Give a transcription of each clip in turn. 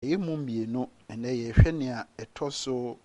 Mumbieno and a Henia a torso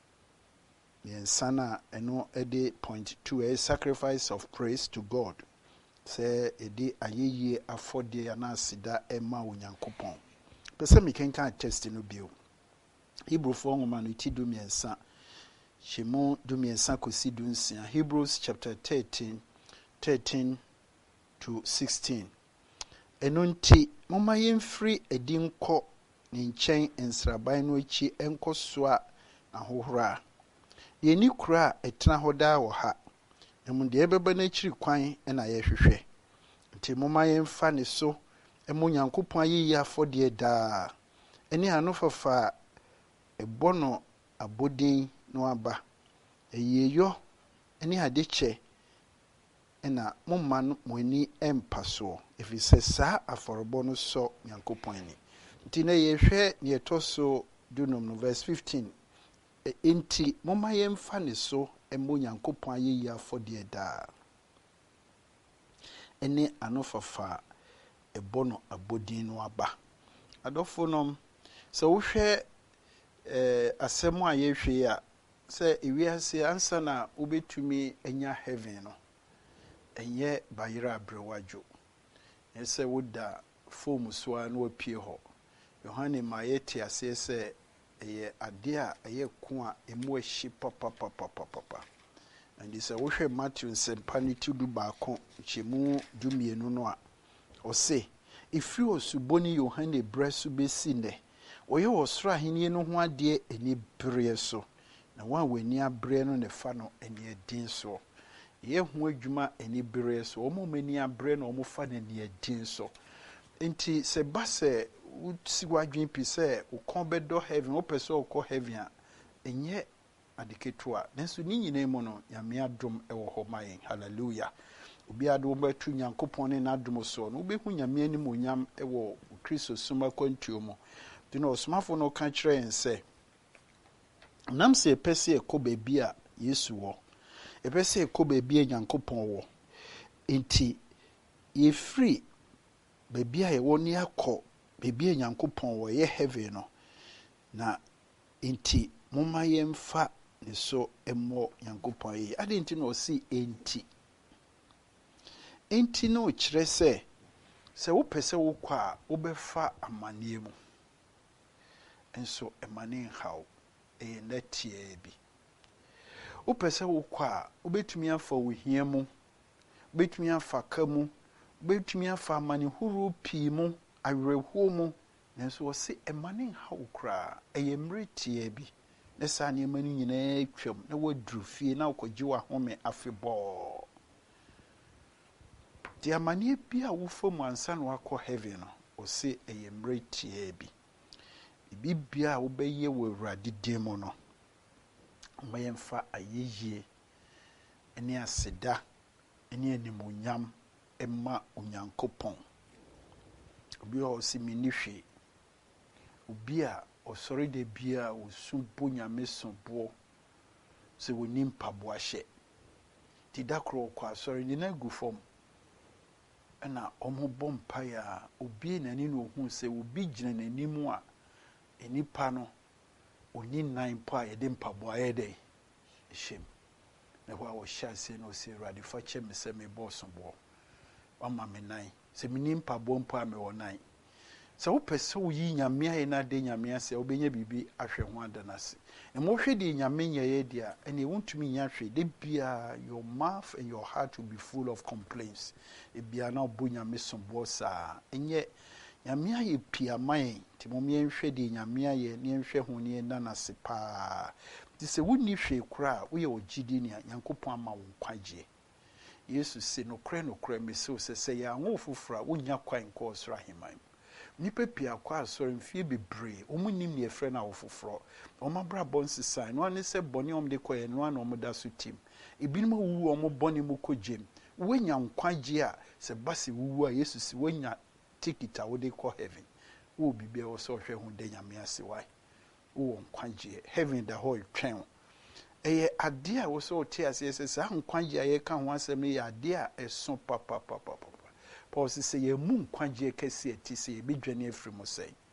Sana and no point to a sacrifice of praise to God. Say a day a ye afford the anasida Emma Unyankupon. Pesami can test in Ubio. Hebrew form humanity do me and son. Shimon do me and Sankosi Dunsia. Hebrews chapter 13 to 16. Enunti, Mama yen free a dinko in chain and srabainochi enko swa na hohra. Ye ni kura etna hoda wo ha. Emu de ebeba na chiri kwan na ye hwehwe. Nti mama yen fa ne so emu Nyankopon ayi afode da. Eni ano fafa ebono abodin no aba. Eyeyo eni adeche ena momma no moni empaso. If it says sa aforobo no so Nyankopon ni. Nti na ye hwe ne etoso dunum no verse 15. Enti mama yemfa ne so emo Nyankopon ayi afode da. Ene anofafa ebono abodin no aba. Adofo nom so wo hwe asemo a ye hwe a se ewiase ansa na obetumi enya heaven no. Enye bayira abrewajo. Ese woda form so an wapie ho. Yohane mayeti ase se eye ade a eye ko a emu ahyi papa. And this wo hwe Matthew sempani tudu baako chemu dumienu no a o se ifi osuboni Yohane bresu besi ne oye osra henie no ho ade eni bere so na wan wani abre no ne fa no eni edin so ye ho adwuma eni bere so omo mani abre no omo fa ne ne edin so enti se base utsi wadwen pi se ukon bedo heaven opeso ukọ heaven a enye adiketua nenso ni nyina mu no nyame adom ewo ho mayen hallelujah obi ado betu Nyankopon ne nadom so no obehu nyame anim onyam ewo Kristo suma kwantuo mu dino osmafo no ka kire en se nam se pese ekoba bi a Yesu wo epese ekoba bi a Nyankopon wo enti ye free baby a ye woni akọ baby a Nyankopon wo ye heaven no na enti moma yemfa ne so emo Nyankopon yi ade enti no si enti no kire se wo pese wo kwa a wo befa amane mu enso emane haw netie bi wo pese wo kwa a wo betumi afa wo hia mu betumi afa ka mu betumi afa amane huru pii mu awerɛhuo mu nenso wo se emane haw kra eyemretie bi ne sa ne mani nyina twam na waduru fie na wokɔgye wa home afebɔ di amane bi a wo fam ansa na wakɔ heaven no wo se eyemretie bi bibia wo bɛyɛ wo Awurade din mu no mayemfa ayeye ene aseda ene animonyam emma Onyankopon obi o si minihwe obi a osori de bia osumpo nyame sombo se woni mpabo ahye ti dakro kwa asori ni na gufom na omo bompa ya obi na ni no hu se obi gina nanimu a enipa no oni nan po a yede mpabo ayede shem na wa wo sha se no se Awurade fa che me se me boss bo wama me nan se mini mpabo mpo a me wo nan se wo pese wo yi nyame aye na de nyame ase wo benya bibi ahwe ho adanase e mo hwe de nyame nyeye dia ene wontumi nya hwe de bia your mouth and your heart will be full of complaints e bia na obo nyame sombo sa enye nyame aye pia man ti mo me nhwe de nyame aye ne nhwe ho ne nanase pa ti se wonni hwe kura wo ye ogidi ne Nyankopon ama wo kwagye Yesu se no kre me se ya ngo fufura wonya kwan ko osra himan nipa pia kwa asori mfie bebre omunim ne efre na wo fufuro omabra bonsi sign no ane se boni omde koye no ana omoda so tim ebinim wuwu omo boni mu kogem wenya nkwagye a se basi wuwu a Yesu si wenya tikita wo de ko heaven wo bibia wo so hwe hu de nyame ase wai wo nkwagye heaven da ho twen eye ade a wo so tie ase se sa nkwagye aye ka ho asem ye ade a eso papa Paul se ye mu nkwagye kase ati se ye bedwane afiri mo sei